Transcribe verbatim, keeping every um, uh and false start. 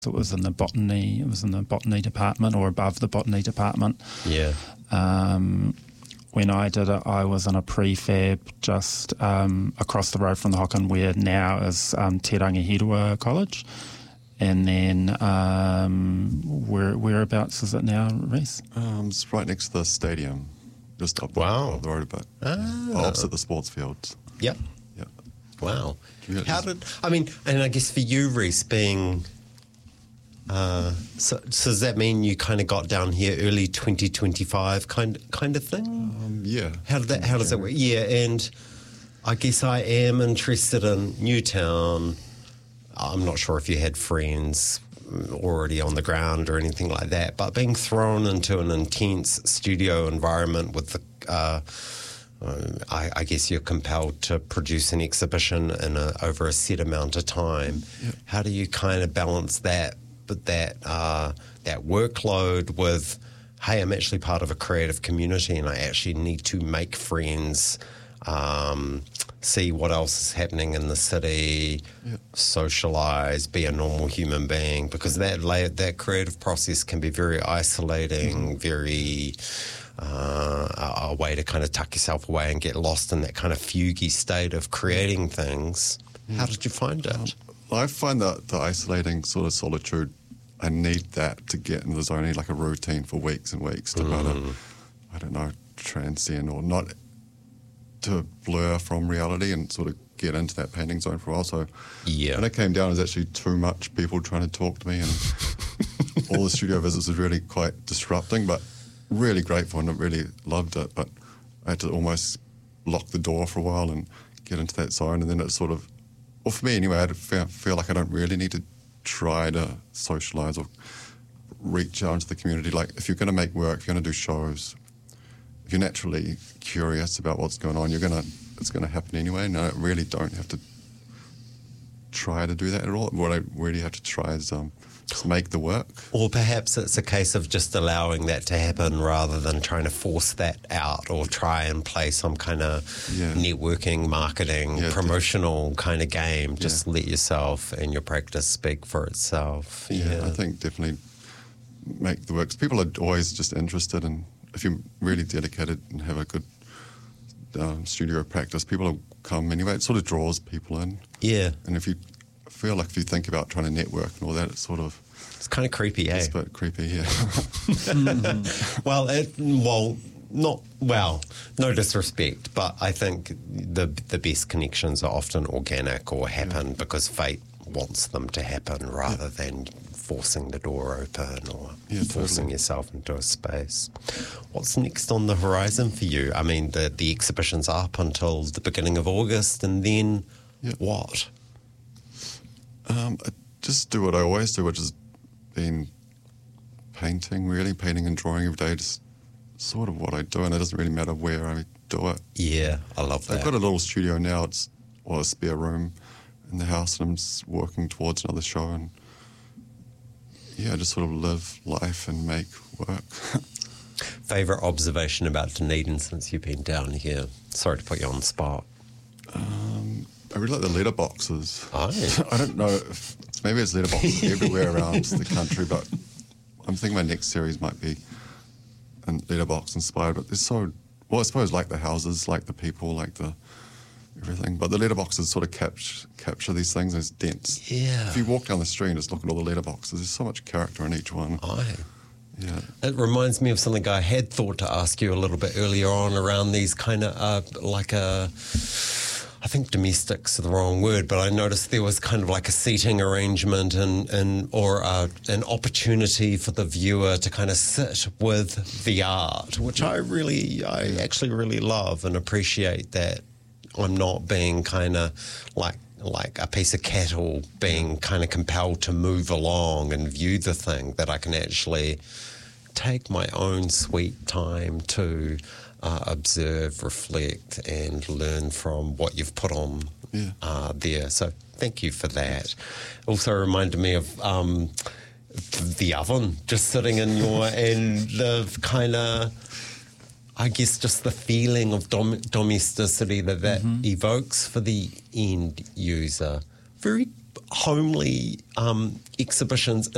It was in the botany. It was in the botany department or above the botany department. Yeah. Um, when I did it, I was in a prefab just um, across the road from the Hocken, where now is um, Te Rangihirua College. And then um, where whereabouts is it now, Reese? Um, it's right next to the stadium, just up, Wow. up the road a bit, Ah. opposite the sports fields. Yep. Yeah. Wow. Yeah, How just- did, I mean, and I guess for you, Reese, being, uh, so, so does that mean you kind of got down here early twenty twenty-five kind, kind of thing? Um, yeah. How did that, how does that work? Yeah, and I guess I am interested in Newtown. I'm not sure if you had friends already on the ground or anything like that, but being thrown into an intense studio environment with the, uh, uh, I, I guess you're compelled to produce an exhibition in a, over a set amount of time. Yep. How do you kind of balance that, but that uh, that workload with, hey, I'm actually part of a creative community and I actually need to make friends, um, see what else is happening in the city, Yep. socialise, be a normal human being, because that la- that creative process can be very isolating, Mm-hmm. very uh, a, a way to kind of tuck yourself away and get lost in that kind of fugy state of creating things. How did you find it? Um, I find that the isolating sort of solitude, I need that to get in the zone. I need like a routine for weeks and weeks to kind of, I don't know, transcend or not, to blur from reality and sort of get into that painting zone for a while. So Yeah. when it came down, it was actually too much people trying to talk to me, and all the studio visits was really quite disrupting, but really grateful and I really loved it. But I had to almost lock the door for a while and get into that zone, and then it sort of, well, for me anyway, I feel, feel like I don't really need to try to socialise or reach out into the community. Like, if you're going to make work, if you're going to do shows, if you're naturally curious about what's going on, you're gonna it's gonna happen anyway. And I really don't have to try to do that at all. What I really have to try is um, just make the work. Or perhaps it's a case of just allowing that to happen rather than trying to force that out or try and play some kind of Yeah. networking, marketing, Yeah, promotional kind of game. Just Yeah. let yourself and your practice speak for itself. Yeah, I think definitely make the work. 'Cause people are always just interested in, if you're really dedicated and have a good um, studio practice, people will come anyway. It sort of draws people in. Yeah. And if you I feel like if you think about trying to network and all that, it's sort of It's kind of creepy, eh? it's a bit creepy, yeah. Well, it, well, not well. No disrespect, but I think the the best connections are often organic or happen because fate wants them to happen rather than forcing the door open or Yeah, forcing totally. yourself into a space. What's next on the horizon for you? I mean, the the exhibition's up until the beginning of August, and then Yeah. what? Um, I just do what I always do, which is been painting, really, painting and drawing every day, just sort of what I do, and it doesn't really matter where I do it. Yeah, I love that. I've got a little studio now, it's well, a spare room in the house, and I'm just working towards another show, and yeah, just sort of live life and make work. Favourite observation about Dunedin since you've been down here? Sorry to put you on the spot. um, I really like the letterboxes. Oh. I don't know if maybe it's letterboxes everywhere around the country, but I'm thinking my next series might be and letterbox inspired. But it's so well, I suppose like the houses, like the people, like the everything. But the letterboxes sort of capture capture these things. It's dense. Yeah. If you walk down the street and just look at all the letterboxes, there's so much character in each one. Aye. Yeah. It reminds me of something I had thought to ask you a little bit earlier on around these kind of uh, like a, I think domestics are the wrong word, but I noticed there was kind of like a seating arrangement and, and or uh, an opportunity for the viewer to kind of sit with the art, which I really, I actually really love and appreciate that I'm not being kind of like like a piece of cattle being kind of compelled to move along and view the thing, that I can actually take my own sweet time to uh, observe, reflect, and learn from what you've put on Yeah. uh, there. So thank you for that. Also reminded me of um, the oven just sitting in your, and the kind of, I guess, just the feeling of dom- domesticity that that mm-hmm. evokes for the end user. Very homely um, exhibitions